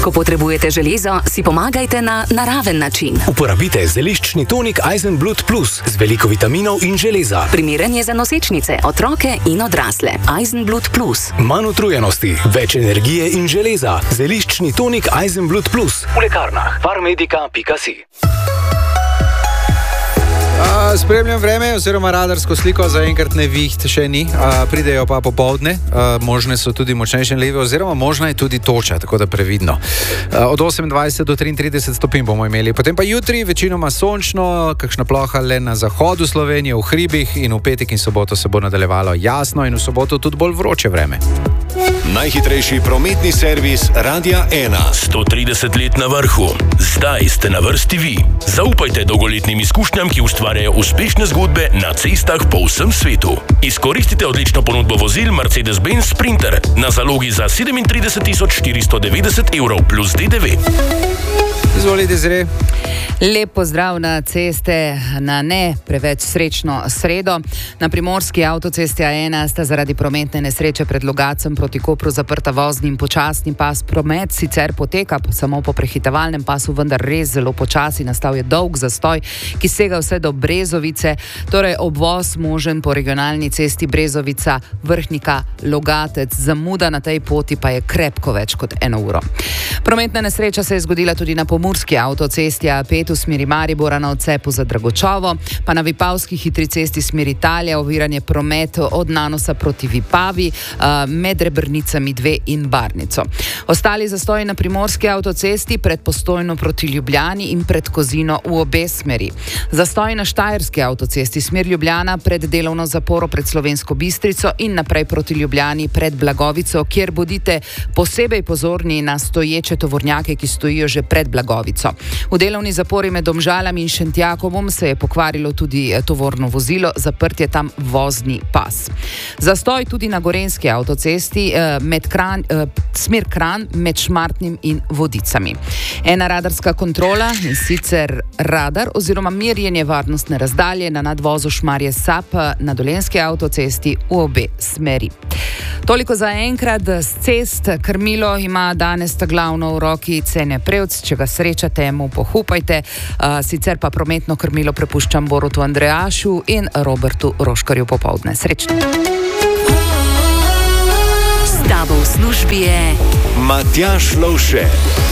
Ko potrebujete železo, si pomagajte na naraven način. Uporabite zeliščni tonik Eisenblut Plus z veliko vitaminov in železa. Primeren je za nosečnice, otroke in odrasle. Eisenblut Plus. Manj utrujenosti, več energije in železa. Zeliščni tonik Eisenblut Plus. V lekarnah farmedica.si. Spremljam vreme oziroma radarsko sliko, zaenkrat neviht še ni, pridejo pa popoldne, možne so tudi močnejše nalive oziroma možna je tudi toča, tako da previdno. Od 28 do 33 stopinj bomo imeli, potem pa jutri večinoma sončno, kakšna ploha le na zahodu Slovenije, v hribih, in v petek in soboto se bo nadaljevalo jasno in v soboto tudi bolj vroče vreme. Najhitrejši prometni servis Radia 1. 130 let na vrhu. Zdaj ste na vrsti vi. Zaupajte dolgoletnim izkušnjam, ki ustvarjajo uspešne zgodbe na cestah po vsem svetu. Izkoristite odlično ponudbo vozil Mercedes-Benz Sprinter na zalogi za 37.490 evrov plus DDV. Izvolite, Zre. Lep pozdrav na ceste, na ne preveč srečno sredo. Na primorski avtocesti A1 sta zaradi prometne nesreče pred Logacem proti Kopru zaprta vozni in počasni pas. Promet sicer poteka samo po prehitevalnem pasu, vendar res zelo počasi. Nastal je dolg zastoj, ki sega vse do Brezovice, torej obvoz možen po regionalni cesti Brezovica, Vrhnika, Logatec. Zamuda na tej poti pa je krepko več kot 1 uro. Prometna nesreča se je zgodila tudi na pomurski avtocesti A5 v smeri Maribora na odcepu za Dragočovo, pa na Vipavski hitri cesti smeri Italija, oviranje promet od Nanosa proti Vipavi, med Rebrnicami 2 in Barnico. Ostali zastoji na primorski avtocesti pred Postojno proti Ljubljani in pred Kozino v obe smeri. Zastoj na štajerski avtocesti smer Ljubljana pred delovno zaporo pred Slovensko Bistrico in naprej proti Ljubljani pred Blagovico, kjer bodite posebej pozorni na stoječe tovornjake, ki stojijo že pred Blagovico. V delovni zapori med Domžalami in Šentjakovom se je pokvarilo tudi tovorno vozilo, zaprt je tam vozni pas. Zastoj tudi na gorenjski avtocesti smer Kranj med Šmartnim in Vodicami. Ena radarska kontrola, in sicer radar oziroma merjenje varnostne razdalje na nadvozu Šmarje Sap na Dolenjski avtocesti v obe smeri. Toliko za enkrat z cest. Krmilo ima danes ta glavno v roki Cene Prevc, če ga srečate, mu pohupajte, sicer pa prometno krmilo prepuščam Borutu Andrejašu in Robertu Roškarju popoldne. Srečno! S tabo v službi je Matjaž Lovše.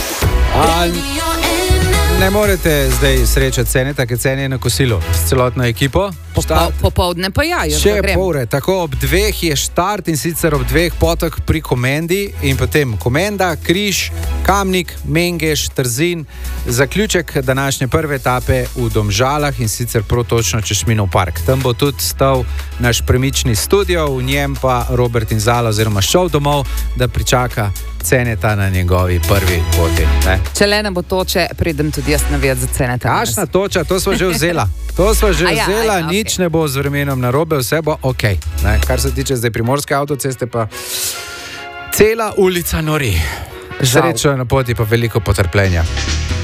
Ne morete zdaj srečati Cene, tako Cene je na kosilo s celotno ekipo. Popoldne pa ja, jaz še pa grem. pol ure, tako ob 2 je štart in sicer ob 2 potok pri Komendi in potem Komenda, Križ, Kamnik, Mengeš, Trzin, zaključek današnje prve etape v Domžalah in sicer protočno Češminov park. Tam bo tudi stal naš premični studio, v njem pa Robert in Zala oziroma šel domov, da pričaka Ceneta na njegovi prvi poti. Ne? Če le ne bo toče, pridem tudi jaz navijati za Ceneta. Kašna toča, to smo že vzela. To smo že vzela, okay. Nič ne bo z vremenom narobe, vse bo ok. Ne? Kar se tiče zdaj primorske avtoceste, pa cela ulica nori. Srečo na poti, pa veliko potrpljenja.